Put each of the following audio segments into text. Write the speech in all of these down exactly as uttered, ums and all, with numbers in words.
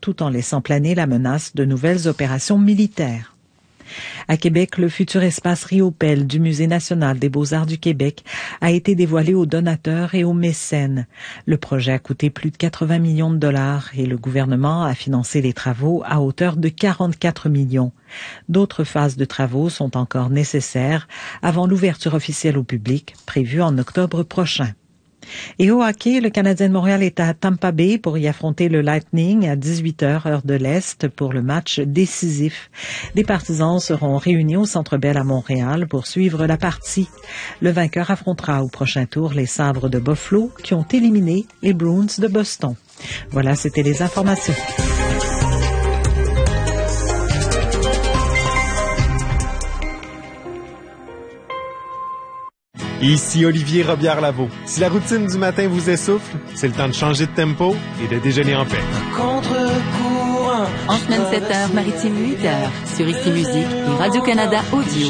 tout en laissant planer la menace de nouvelles opérations militaires. À Québec, le futur espace Riopelle du Musée national des beaux-arts du Québec a été dévoilé aux donateurs et aux mécènes. Le projet a coûté plus de quatre-vingts millions de dollars et le gouvernement a financé les travaux à hauteur de quarante-quatre millions. D'autres phases de travaux sont encore nécessaires avant l'ouverture officielle au public, prévue en octobre prochain. Et au hockey, le Canadien de Montréal est à Tampa Bay pour y affronter le Lightning à dix-huit heures heure de l'Est pour le match décisif. Des partisans seront réunis au Centre Bell à Montréal pour suivre la partie. Le vainqueur affrontera au prochain tour les Sabres de Buffalo qui ont éliminé les Bruins de Boston. Voilà, c'était les informations. Ici Olivier Robillard-Lavaux. Si la routine du matin vous essouffle, c'est le temps de changer de tempo et de déjeuner en paix. En semaine sept heures, maritime huit heures, sur Ici Musique et Radio-Canada Audio.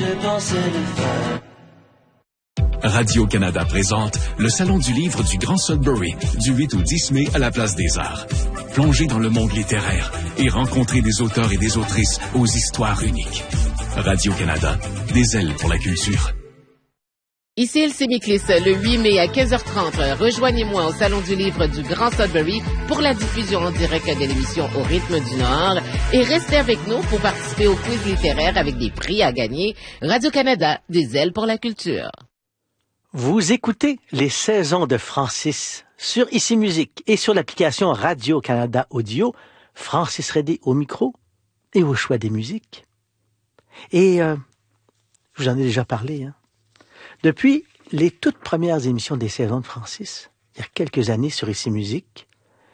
Radio-Canada présente le Salon du livre du Grand Sudbury, du huit au dix mai à la Place des Arts. Plongez dans le monde littéraire et rencontrez des auteurs et des autrices aux histoires uniques. Radio-Canada, des ailes pour la culture. Ici Elsie Miklis, le huit mai à quinze heures trente. Rejoignez-moi au Salon du Livre du Grand Sudbury pour la diffusion en direct de l'émission Au rythme du Nord. Et restez avec nous pour participer au quiz littéraire avec des prix à gagner. Radio-Canada, des ailes pour la culture. Vous écoutez les saisons de Francis sur Ici Musique et sur l'application Radio-Canada Audio. Francis Redé au micro et au choix des musiques. Et euh, je vous en ai déjà parlé, hein. Depuis les toutes premières émissions des saisons de Francis, il y a quelques années sur Ici Musique,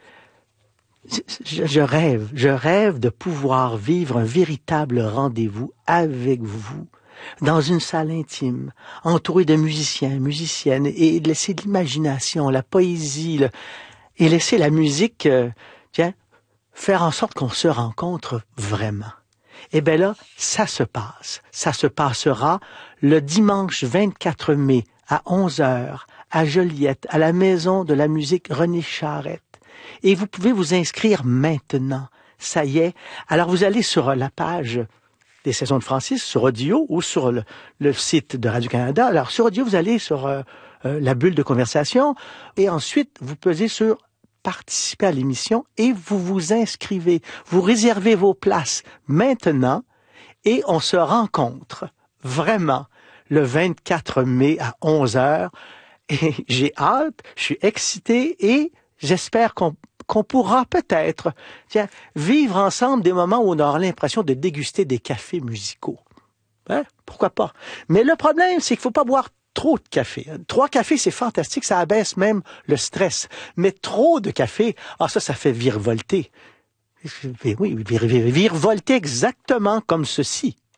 je, je rêve, je rêve de pouvoir vivre un véritable rendez-vous avec vous, dans une salle intime, entouré de musiciens, musiciennes, et de laisser l'imagination, la poésie, le, et laisser la musique, euh, tiens, faire en sorte qu'on se rencontre vraiment. Eh bien là, ça se passe. Ça se passera le dimanche vingt-quatre mai à onze heures à Joliette, à la Maison de la musique René Charette. Et vous pouvez vous inscrire maintenant. Ça y est. Alors vous allez sur la page des saisons de Francis, sur Audio ou sur le, le site de Radio-Canada. Alors sur Audio, vous allez sur euh, euh, la bulle de conversation et ensuite vous pesez sur participer à l'émission et vous vous inscrivez. Vous réservez vos places maintenant et on se rencontre vraiment le vingt-quatre mai à onze heures. Et j'ai hâte, je suis excité et j'espère qu'on, qu'on pourra peut-être tiens, vivre ensemble des moments où on aura l'impression de déguster des cafés musicaux. Hein? Pourquoi pas? Mais le problème, c'est qu'il ne faut pas boire trop de café. Trois cafés, c'est fantastique, ça abaisse même le stress. Mais trop de café, ah ça, ça fait virevolter. Oui, virevolter exactement comme ceci.